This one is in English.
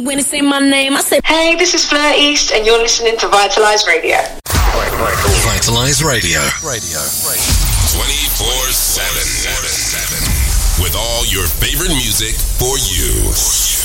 when they say my name, I say, hey, this is Fleur East, and you're listening to Vitalize Radio. Vitalize Radio. 24/7. With all your favorite music for you.